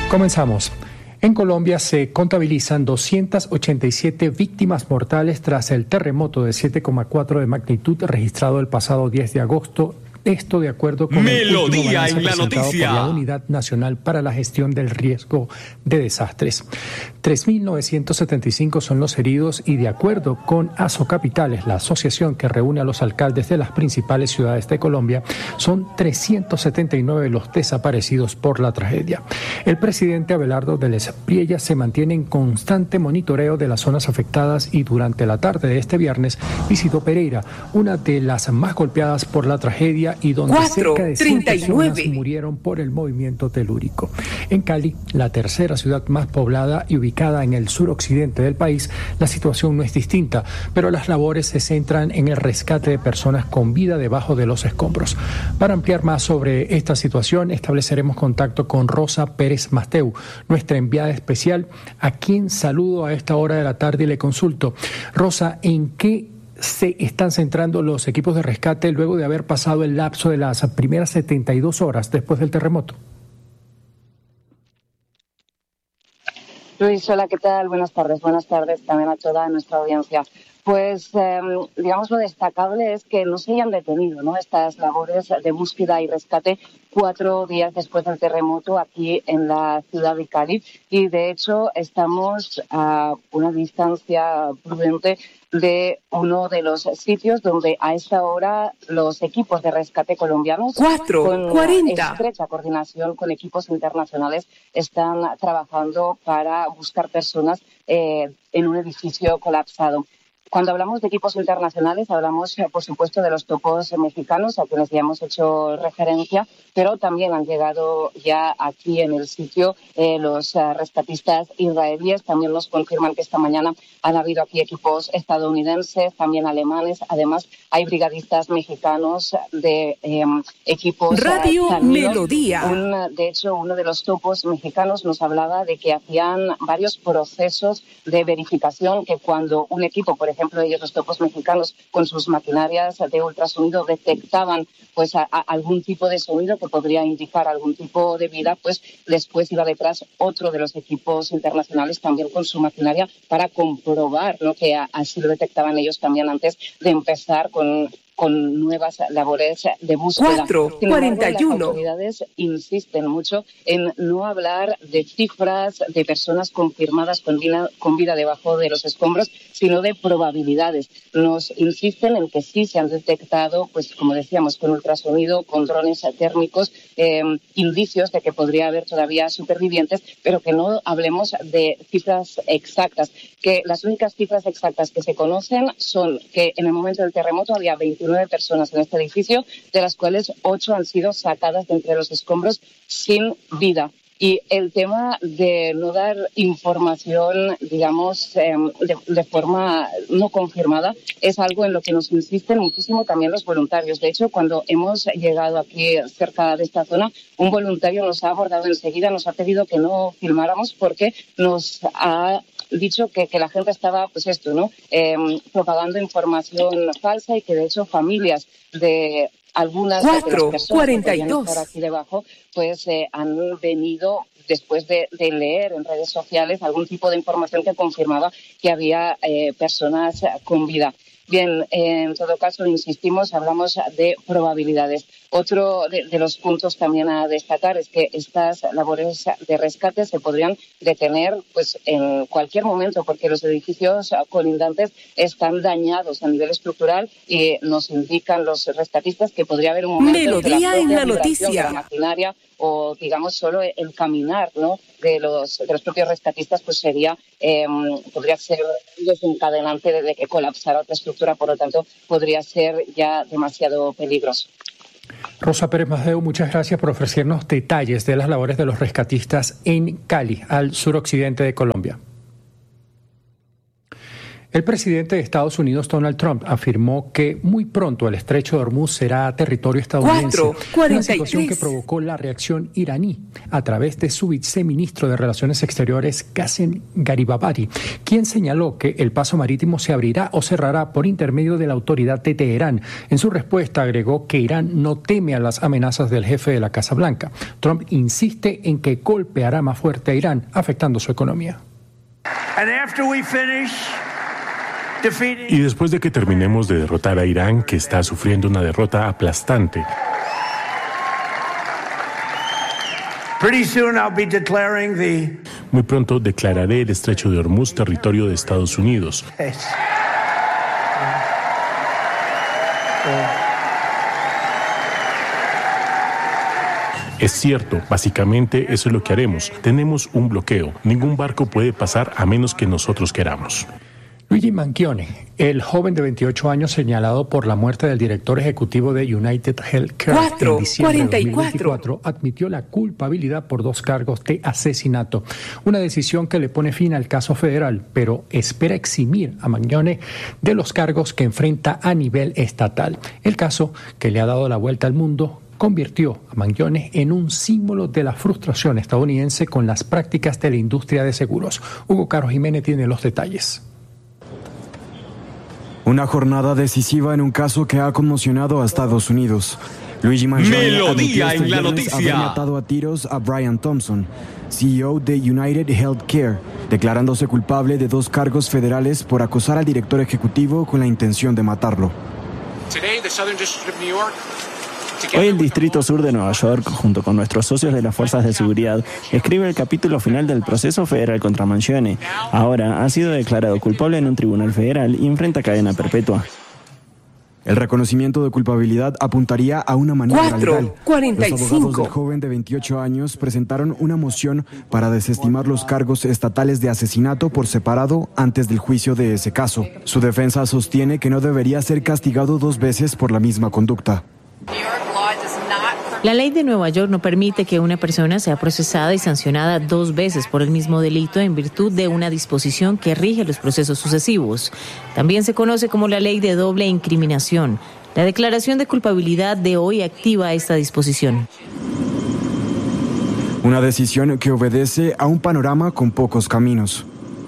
Comenzamos. En Colombia se contabilizan 287 víctimas mortales tras el terremoto de 7,4 de magnitud registrado el pasado 10 de agosto. Esto de acuerdo con Melodía el en la noticia por la Unidad Nacional para la Gestión del Riesgo de Desastres. 3.975 son los heridos y de acuerdo con Asocapitales, la asociación que reúne a los alcaldes de las principales ciudades de Colombia, son 379 los desaparecidos por la tragedia. El presidente Abelardo de Lespriella se mantiene en constante monitoreo de las zonas afectadas y durante la tarde de este viernes visitó Pereira, una de las más golpeadas por la tragedia y donde cerca de 100 personas murieron por el movimiento telúrico. En Cali, la tercera ciudad más poblada y ubicada en el suroccidente del país, la situación no es distinta, pero las labores se centran en el rescate de personas con vida debajo de los escombros. Para ampliar más sobre esta situación, estableceremos contacto con Rosa Pérez Masteu, nuestra enviada especial, a quien saludo a esta hora de la tarde y le consulto. Rosa, ¿en qué se están centrando los equipos de rescate luego de haber pasado el lapso de las primeras 72 horas después del terremoto? Luis, hola, ¿qué tal? Buenas tardes también a toda nuestra audiencia. Pues, digamos, lo destacable es que no se hayan detenido, ¿no?, estas labores de búsqueda y rescate 4 días después del terremoto aquí en la ciudad de Cali. Y, de hecho, estamos a una distancia prudente de uno de los sitios donde a esta hora los equipos de rescate colombianos, con estrecha coordinación con equipos internacionales, están trabajando para buscar personas en un edificio colapsado. Cuando hablamos de equipos internacionales, hablamos, por supuesto, de los topos mexicanos, a quienes ya hemos hecho referencia, pero también han llegado ya aquí en el sitio los rescatistas israelíes. También nos confirman que esta mañana han habido aquí equipos estadounidenses, también alemanes. Además, hay brigadistas mexicanos de equipos Radio Melodía. De hecho, uno de los topos mexicanos nos hablaba de que hacían varios procesos de verificación, que cuando un equipo, por ejemplo, ellos, los topos mexicanos, con sus maquinarias de ultrasonido detectaban pues algún tipo de sonido que podría indicar algún tipo de vida, pues después iba detrás otro de los equipos internacionales también con su maquinaria para comprobar, ¿no?, que así lo detectaban ellos también antes de empezar con nuevas labores de búsqueda. 4:41. Las autoridades insisten mucho en no hablar de cifras de personas confirmadas con vida debajo de los escombros, sino de probabilidades. Nos insisten en que sí se han detectado, pues como decíamos, con ultrasonido, con drones térmicos, indicios de que podría haber todavía supervivientes, pero que no hablemos de cifras exactas, que las únicas cifras exactas que se conocen son que en el momento del terremoto había 29 personas en este edificio, de las cuales 8 han sido sacadas de entre los escombros sin vida. Y el tema de no dar información, digamos, de forma no confirmada, es algo en lo que nos insisten muchísimo también los voluntarios. De hecho, cuando hemos llegado aquí cerca de esta zona, un voluntario nos ha abordado enseguida, nos ha pedido que no filmáramos porque nos ha dicho que la gente estaba, pues esto, ¿no?, propagando información falsa, y que de hecho familias de algunas de las personas que podían estar aquí debajo, pues han venido después de leer en redes sociales algún tipo de información que confirmaba que había personas con vida. Bien, en todo caso, insistimos, hablamos de probabilidades. Otro de los puntos también a destacar es que estas labores de rescate se podrían detener pues en cualquier momento, porque los edificios colindantes están dañados a nivel estructural y nos indican los rescatistas que podría haber un momento Melodía en la noticia de la maquinaria o, digamos, solo el caminar, ¿no?, de los propios rescatistas, pues podría ser desencadenante de que colapsara otra estructura. Por lo tanto, podría ser ya demasiado peligroso. Rosa Pérez Masteu, muchas gracias por ofrecernos detalles de las labores de los rescatistas en Cali, al suroccidente de Colombia. El presidente de Estados Unidos, Donald Trump, afirmó que muy pronto el estrecho de Hormuz será territorio estadounidense. 4:43. Una situación que provocó la reacción iraní a través de su viceministro de Relaciones Exteriores, Qasem Garibabadi, quien señaló que el paso marítimo se abrirá o cerrará por intermedio de la autoridad de Teherán. En su respuesta agregó que Irán no teme a las amenazas del jefe de la Casa Blanca. Trump insiste en que golpeará más fuerte a Irán, afectando su economía. Y después de que terminemos de derrotar a Irán, que está sufriendo una derrota aplastante, muy pronto declararé el estrecho de Hormuz territorio de Estados Unidos. Es cierto, básicamente eso es lo que haremos. Tenemos un bloqueo. Ningún barco puede pasar a menos que nosotros queramos. Luigi Mangione, el joven de 28 años señalado por la muerte del director ejecutivo de United Healthcare en diciembre de 2024, admitió la culpabilidad por 2 cargos de asesinato. Una decisión que le pone fin al caso federal, pero espera eximir a Mangione de los cargos que enfrenta a nivel estatal. El caso, que le ha dado la vuelta al mundo, convirtió a Mangione en un símbolo de la frustración estadounidense con las prácticas de la industria de seguros. Hugo Carlos Jiménez tiene los detalles. Una jornada decisiva en un caso que ha conmocionado a Estados Unidos. Luigi Mangione Melodía en la noticia. Haber matado a tiros a Brian Thompson, CEO de United Healthcare, declarándose culpable de 2 cargos federales por acosar al director ejecutivo con la intención de matarlo. Hoy el Distrito Sur de Nueva York, junto con nuestros socios de las fuerzas de seguridad, escribe el capítulo final del proceso federal contra Mangione. Ahora ha sido declarado culpable en un tribunal federal y enfrenta cadena perpetua. El reconocimiento de culpabilidad apuntaría a una maniobra legal. 4:45. Los abogados del joven de 28 años presentaron una moción para desestimar los cargos estatales de asesinato por separado antes del juicio de ese caso. Su defensa sostiene que no debería ser castigado 2 veces por la misma conducta. La ley de Nueva York no permite que una persona sea procesada y sancionada 2 veces por el mismo delito en virtud de una disposición que rige los procesos sucesivos. También se conoce como la ley de doble incriminación. La declaración de culpabilidad de hoy activa esta disposición. Una decisión que obedece a un panorama con pocos caminos.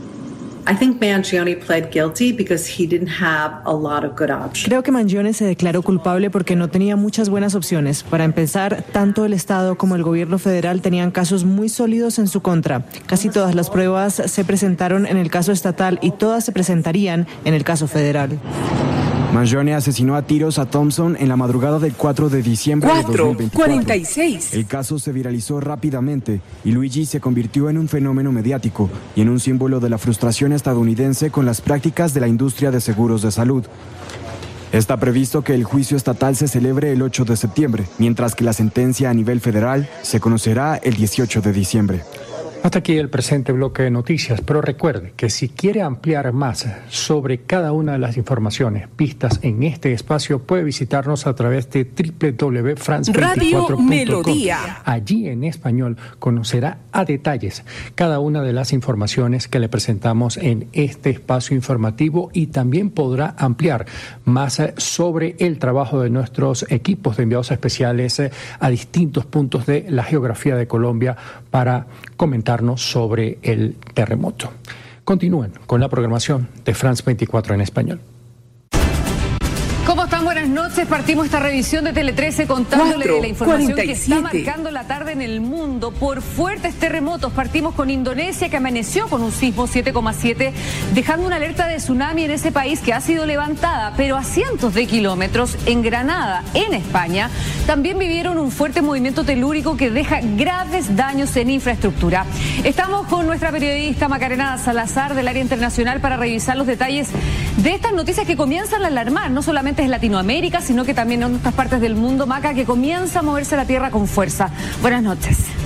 Creo que Mangione se declaró culpable porque no tenía muchas buenas opciones. Para empezar, tanto el Estado como el gobierno federal tenían casos muy sólidos en su contra. Casi todas las pruebas se presentaron en el caso estatal y todas se presentarían en el caso federal. Mangione asesinó a tiros a Thompson en la madrugada del 4 de diciembre de 2024. 4:46. El caso se viralizó rápidamente y Luigi se convirtió en un fenómeno mediático y en un símbolo de la frustración estadounidense con las prácticas de la industria de seguros de salud. Está previsto que el juicio estatal se celebre el 8 de septiembre, mientras que la sentencia a nivel federal se conocerá el 18 de diciembre. Hasta aquí el presente bloque de noticias, pero recuerde que si quiere ampliar más sobre cada una de las informaciones vistas en este espacio, puede visitarnos a través de www.france24.com. Radio Melodía. Allí en español conocerá a detalles cada una de las informaciones que le presentamos en este espacio informativo y también podrá ampliar más sobre el trabajo de nuestros equipos de enviados especiales a distintos puntos de la geografía de Colombia para comentarnos sobre el terremoto. Continúen con la programación de France 24 en español. ¿Cómo están? Buenas noches. Partimos esta revisión de Tele 13 contándole de la información que está marcando la tarde en el mundo por fuertes terremotos. Partimos con Indonesia, que amaneció con un sismo 7,7, dejando una alerta de tsunami en ese país que ha sido levantada, pero a cientos de kilómetros. En Granada, en España, también vivieron un fuerte movimiento telúrico que deja graves daños en infraestructura. Estamos con nuestra periodista Macarena Salazar del área internacional para revisar los detalles de estas noticias que comienzan a alarmar, no solamente en Latinoamérica, sino que también en otras partes del mundo, Maca, que comienza a moverse la tierra con fuerza. Buenas noches.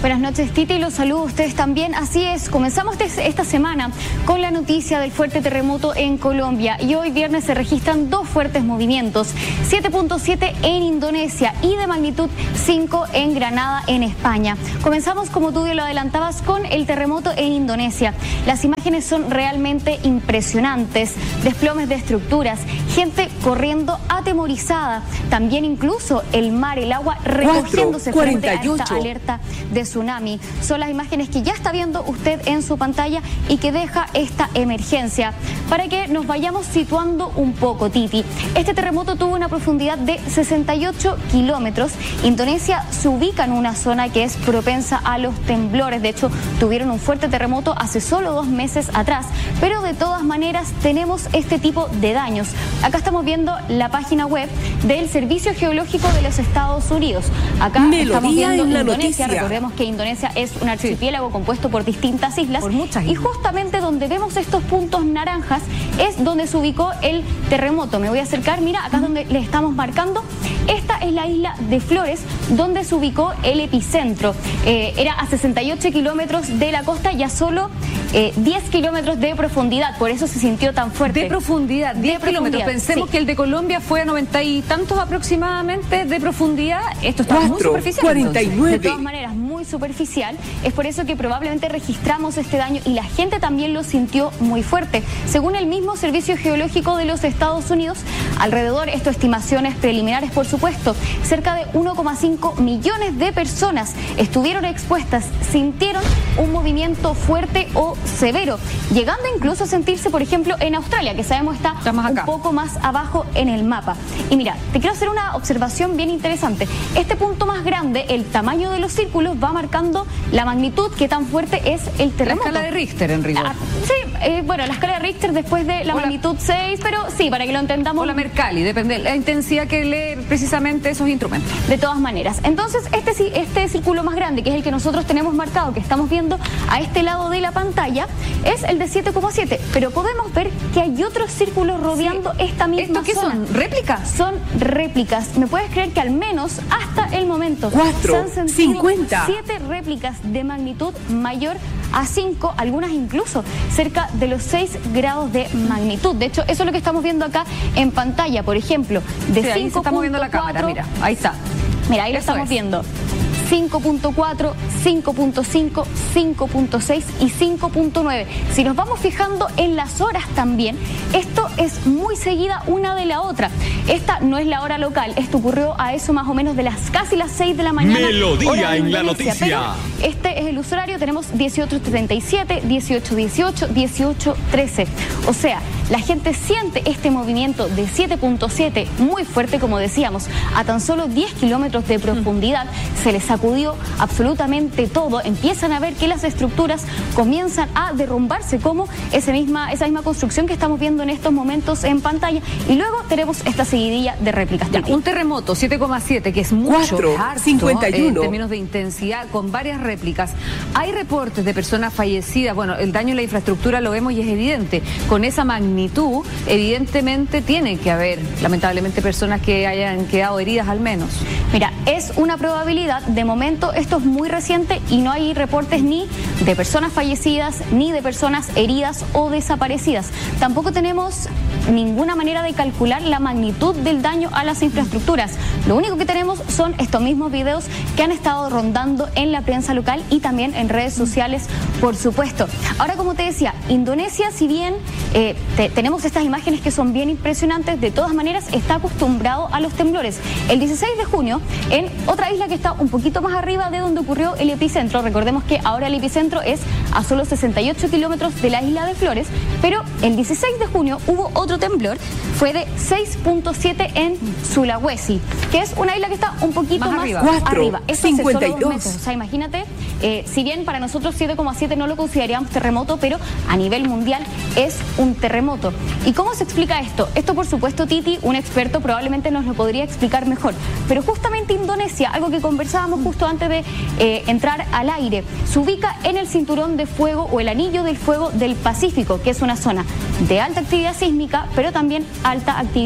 Buenas noches, Titi, los saludo a ustedes también. Así es, comenzamos esta semana con la noticia del fuerte terremoto en Colombia y hoy viernes se registran dos fuertes movimientos, 7.7 en Indonesia y de magnitud 5 en Granada, en España. Comenzamos, como tú lo adelantabas, con el terremoto en Indonesia. Las imágenes son realmente impresionantes, desplomes de estructuras, gente corriendo atemorizada, también incluso el mar, el agua recogiéndose frente a esta alerta de tsunami. Son las imágenes que ya está viendo usted en su pantalla y que deja esta emergencia. Para que nos vayamos situando un poco, Titi. Este terremoto tuvo una profundidad de 68 kilómetros. Indonesia se ubica en una zona que es propensa a los temblores. De hecho, tuvieron un fuerte terremoto hace solo 2 meses atrás. Pero de todas maneras tenemos este tipo de daños. Acá estamos viendo la página web del Servicio Geológico de los Estados Unidos. Acá estamos viendo Indonesia. Recordemos que Indonesia es un archipiélago compuesto por distintas islas. Y justamente donde vemos estos puntos naranjas es donde se ubicó el terremoto. Me voy a acercar, mira, acá es donde le estamos marcando. Esta es la isla de Flores, donde se ubicó el epicentro. Era a 68 kilómetros de la costa y a solo 10 kilómetros de profundidad. Por eso se sintió tan fuerte. De profundidad, 10 kilómetros. Pensemos que el de Colombia fue a 90 y tantos aproximadamente de profundidad. Esto está muy superficial. 49. De todas maneras, muy superficial. Es por eso que probablemente registramos este daño y la gente también lo sintió muy fuerte. Según el mismo Servicio Geológico de los Estados Unidos, alrededor, esto estimaciones preliminares por supuesto, cerca de 1,5 millones de personas estuvieron expuestas, sintieron un movimiento fuerte o severo, llegando incluso a sentirse, por ejemplo, en Australia, que sabemos está un poco más abajo en el mapa. Y mira, te quiero hacer una observación bien interesante. Este punto más grande, el tamaño de los círculos, va marcando la magnitud, qué tan fuerte es el terremoto. La escala de Richter, en rigor. Sí, bueno, la escala de Richter después de la magnitud 6, pero sí, para que lo entendamos. O la Mercalli, depende de la intensidad que lee precisamente esos instrumentos. De todas maneras. Entonces, este círculo más grande, que es el que nosotros tenemos marcado, que estamos viendo a este lado de la pantalla, es el de 7,7. Pero podemos ver que hay otros círculos rodeando esta misma ¿Esto qué zona. son? ¿Réplicas? Son réplicas. ¿Me puedes creer que al menos hasta el momento 4, se han sentido 50. 7 réplicas de magnitud mayor a 5, algunas incluso cerca de los 6 grados de magnitud? De hecho, eso es lo que estamos viendo acá en pantalla. Por ejemplo, de 5.4... Ahí se está moviendo la cámara, mira, ahí está. Mira, ahí lo estamos viendo. 5.4, 5.5, 5.6 y 5.9. Si nos vamos fijando en las horas también, esto es muy seguida una de la otra. Esta no es la hora local, esto ocurrió a eso más o menos de casi las 6 de la mañana. Melodía en la noticia. Pero este es el uso horario, tenemos 18:37, 18:18, 18:13. O sea, la gente siente este movimiento de 7.7 muy fuerte, como decíamos, a tan solo 10 kilómetros de profundidad. Se les sacudió absolutamente todo. Empiezan a ver que las estructuras comienzan a derrumbarse, como esa misma construcción que estamos viendo en estos momentos en pantalla. Y luego tenemos esta seguidilla de réplicas. Un terremoto 7,7, que es mucho, 4, harto, 51. en términos de intensidad, con varias réplicas. Hay reportes de personas fallecidas. Bueno, el daño en la infraestructura lo vemos y es evidente. Con esa magnitud, evidentemente tiene que haber, lamentablemente, personas que hayan quedado heridas al menos. Mira, es una probabilidad. De momento, esto es muy reciente y no hay reportes ni de personas fallecidas, ni de personas heridas o desaparecidas. Tampoco tenemos ninguna manera de calcular la magnitud del daño a las infraestructuras. Lo único que tenemos son estos mismos videos que han estado rondando en la prensa local y también en redes sociales, por supuesto. Ahora, como te decía, Indonesia, si bien tenemos estas imágenes que son bien impresionantes, de todas maneras está acostumbrado a los temblores. El 16 de junio, en otra isla que está un poquito más arriba de donde ocurrió el epicentro, recordemos que ahora el epicentro es a solo 68 kilómetros de la isla de Flores, pero el 16 de junio hubo otro temblor, fue de 6.7 en Sulawesi, que es una isla que está un poquito más arriba. 4, Esto hace solo 2 52. meses. O sea, imagínate, si bien para nosotros 7,7 no lo consideraríamos terremoto, pero a nivel mundial es un terremoto. ¿Y cómo se explica esto? Esto, por supuesto, Titi, un experto, probablemente nos lo podría explicar mejor. Pero justamente Indonesia, algo que conversábamos justo antes de entrar al aire, se ubica en el cinturón de fuego o el anillo del fuego del Pacífico, que es una zona de alta actividad sísmica, pero también alta actividad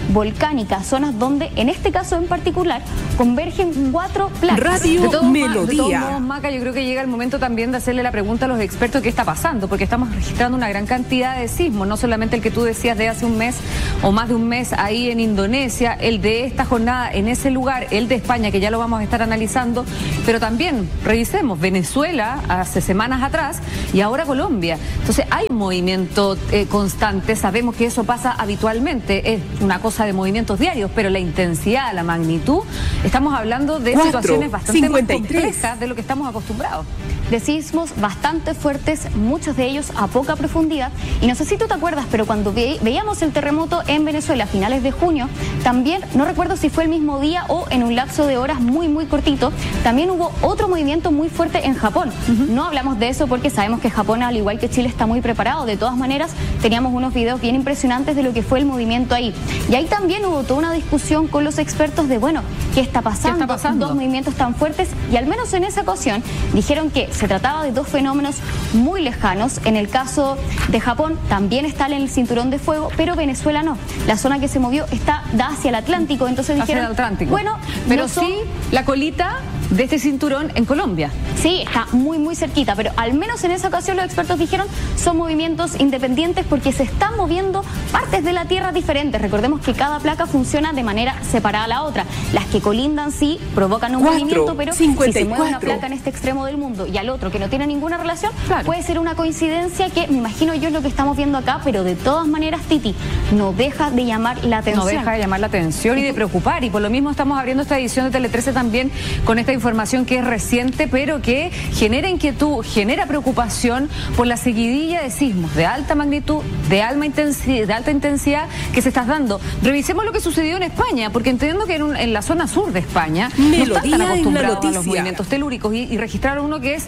volcánica, zonas donde en este caso en particular convergen 4 placas. Radio Melodía. De todos modos, Maca, yo creo que llega el momento también de hacerle la pregunta a los expertos qué está pasando, porque estamos registrando una gran cantidad de sismos, no solamente el que tú decías de hace un mes o más de un mes ahí en Indonesia, el de esta jornada en ese lugar, el de España, que ya lo vamos a estar analizando, pero también revisemos Venezuela hace semanas atrás y ahora Colombia. Entonces hay movimiento constante, sabemos que eso pasa habitualmente, es una cosa de movimientos diarios, pero la intensidad, la magnitud, estamos hablando de situaciones bastante más complejas de lo que estamos acostumbrados. De sismos bastante fuertes, muchos de ellos a poca profundidad. Y no sé si tú te acuerdas, pero cuando veíamos el terremoto en Venezuela a finales de junio, también, no recuerdo si fue el mismo día o en un lapso de horas muy cortito, también hubo otro movimiento muy fuerte en Japón. No hablamos de eso porque sabemos que Japón, al igual que Chile, está muy preparado. De todas maneras, teníamos unos videos bien impresionantes de lo que fue el movimiento ahí. Y ahí también hubo toda una discusión con los expertos de, bueno, ¿qué está pasando? ¿Qué está pasando? Dos movimientos tan fuertes, y al menos en esa ocasión dijeron que se trataba de dos fenómenos muy lejanos. En el caso de Japón también está en el cinturón de fuego, pero Venezuela no. La zona que se movió da hacia el Atlántico, entonces dijeron, hacia el Atlántico. Bueno, pero no son... sí la colita de este cinturón en Colombia. Sí, está muy cerquita, pero al menos en esa ocasión los expertos dijeron son movimientos independientes porque se están moviendo partes de la Tierra diferentes. Recordemos que cada placa funciona de manera separada a la otra. Las que colindan sí provocan un movimiento, pero si se mueve una placa en este extremo del mundo y al otro que no tiene ninguna relación, puede ser una coincidencia que me imagino yo es lo que estamos viendo acá, pero de todas maneras, Titi, no deja de llamar la atención. No deja de llamar la atención y de preocupar, y por lo mismo estamos abriendo esta edición de Tele 13 también con esta información que es reciente, pero que genera inquietud, genera preocupación por la seguidilla de sismos de alta magnitud, de alta intensidad que se está dando. Revisemos lo que sucedió en España, porque entiendo que en la zona sur de España no están tan acostumbrados a los movimientos telúricos y registraron uno que es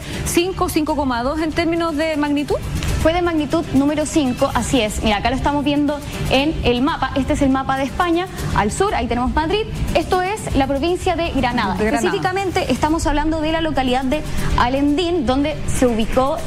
5,2 en términos de magnitud. Fue de magnitud número 5, así es. Mira, acá lo estamos viendo en el mapa. Este es el mapa de España. Al sur, ahí tenemos Madrid. Esto es la provincia de Granada. Específicamente estamos hablando de la localidad de Alendín, donde se ubicó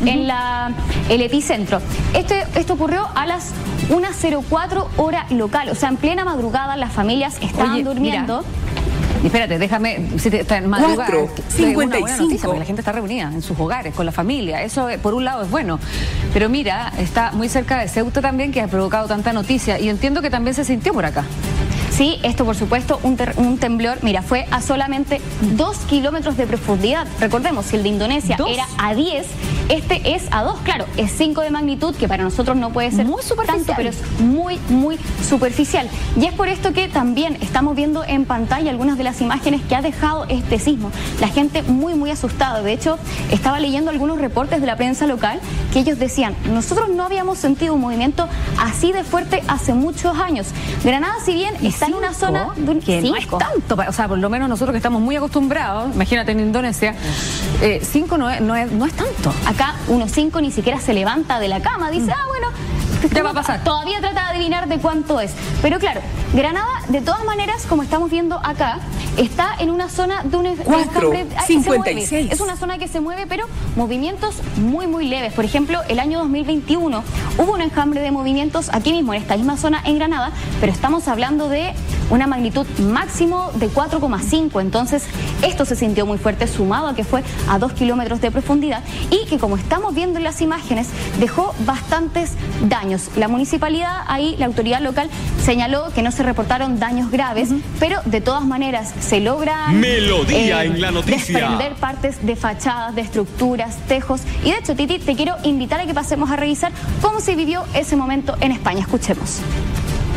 el epicentro. Esto ocurrió a las 1:04 hora local, o sea, en plena madrugada las familias estaban durmiendo. Mira. Espérate, déjame, si está en madrugada, 4:55. Una buena noticia, porque la gente está reunida en sus hogares, con la familia. Eso, por un lado, es bueno. Pero mira, está muy cerca de Ceuta también, que ha provocado tanta noticia. Y entiendo que también se sintió por acá. Sí, esto por supuesto, un temblor, mira, fue a solamente 2 kilómetros de profundidad. Recordemos, si el de Indonesia era a 10, este es a 2, claro, es 5 de magnitud, que para nosotros no puede ser muy tanto, pero es muy superficial. Y es por esto que también estamos viendo en pantalla algunas de las imágenes que ha dejado este sismo. La gente muy asustada. De hecho, estaba leyendo algunos reportes de la prensa local que ellos decían, nosotros no habíamos sentido un movimiento así de fuerte hace muchos años. Granada, si bien está en una zona que no es tanto, o sea, por lo menos nosotros que estamos muy acostumbrados, imagínate en Indonesia, 5 no es tanto. Acá 1,5 ni siquiera se levanta de la cama, dice, bueno, ya va a pasar. Todavía trata de adivinar de cuánto es. Pero claro, Granada, de todas maneras, como estamos viendo acá, está en una zona de un enjambre. 56. Es una zona que se mueve, pero movimientos muy leves. Por ejemplo, el año 2021 hubo un enjambre de movimientos aquí mismo, en esta misma zona en Granada, pero estamos hablando de una magnitud máximo de 4,5. Entonces, esto se sintió muy fuerte, sumado a que fue a 2 kilómetros de profundidad y que, como estamos viendo en las imágenes, dejó bastantes daños. La municipalidad, ahí la autoridad local señaló que no se reportaron daños graves, pero de todas maneras se logran Melodía en la noticia. Desprender partes de fachadas, de estructuras, tejos. Y de hecho, Titi, te quiero invitar a que pasemos a revisar cómo se vivió ese momento en España. Escuchemos.